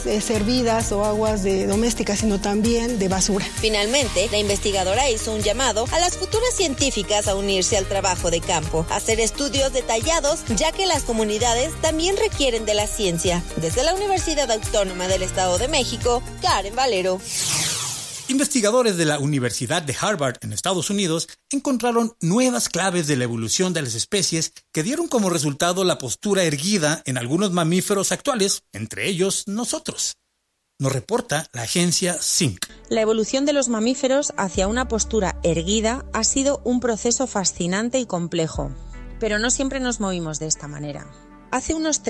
servidas o aguas domésticas, sino también de basura. Finalmente, la investigadora hizo un llamado a las futuras científicas a unirse al trabajo de campo, a hacer estudios detallados, ya que las comunidades también requieren de la ciencia. Desde la Universidad Autónoma del Estado de México, Karen Valero. Investigadores de la Universidad de Harvard en Estados Unidos encontraron nuevas claves de la evolución de las especies que dieron como resultado la postura erguida en algunos mamíferos actuales, entre ellos nosotros. Nos reporta la agencia Zinc. La evolución de los mamíferos hacia una postura erguida ha sido un proceso fascinante y complejo, pero no siempre nos movimos de esta manera. Hace unos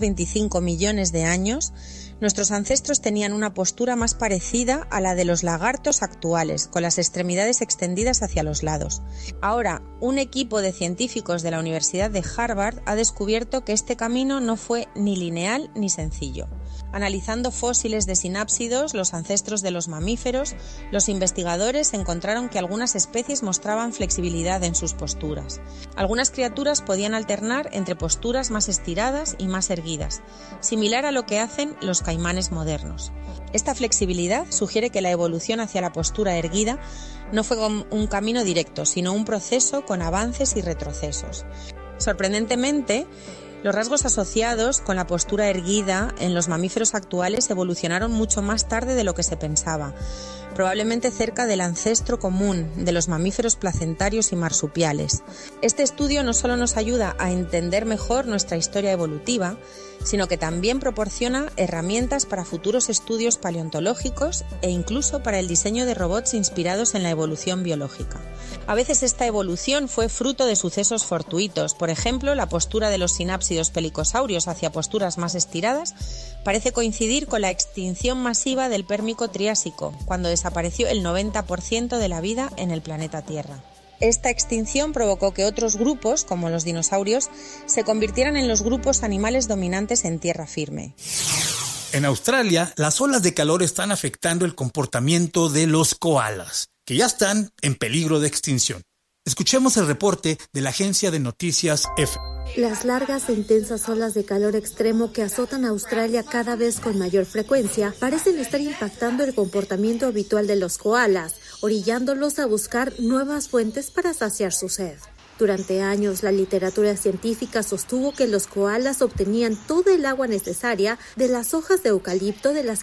325 millones de años, nuestros ancestros tenían una postura más parecida a la de los lagartos actuales, con las extremidades extendidas hacia los lados. Ahora, un equipo de científicos de la Universidad de Harvard ha descubierto que este camino no fue ni lineal ni sencillo. Analizando fósiles de sinápsidos, los ancestros de los mamíferos, los investigadores encontraron que algunas especies mostraban flexibilidad en sus posturas. Algunas criaturas podían alternar entre posturas más estiradas y más erguidas, similar a lo que hacen los caimanes modernos. Esta flexibilidad sugiere que la evolución hacia la postura erguida no fue un camino directo, sino un proceso con avances y retrocesos. Sorprendentemente, los rasgos asociados con la postura erguida en los mamíferos actuales evolucionaron mucho más tarde de lo que se pensaba, probablemente cerca del ancestro común de los mamíferos placentarios y marsupiales. Este estudio no solo nos ayuda a entender mejor nuestra historia evolutiva, sino que también proporciona herramientas para futuros estudios paleontológicos e incluso para el diseño de robots inspirados en la evolución biológica. A veces esta evolución fue fruto de sucesos fortuitos. Por ejemplo, la postura de los sinápsidos pelicosaurios hacia posturas más estiradas parece coincidir con la extinción masiva del Pérmico Triásico, cuando desapareció el 90% de la vida en el planeta Tierra. Esta extinción provocó que otros grupos, como los dinosaurios, se convirtieran en los grupos animales dominantes en tierra firme. En Australia, las olas de calor están afectando el comportamiento de los koalas, que ya están en peligro de extinción. Escuchemos el reporte de la agencia de noticias EFE. Las largas e intensas olas de calor extremo que azotan a Australia cada vez con mayor frecuencia parecen estar impactando el comportamiento habitual de los koalas, orillándolos a buscar nuevas fuentes para saciar su sed. Durante años, la literatura científica sostuvo que los koalas obtenían toda el agua necesaria de las hojas de eucalipto de las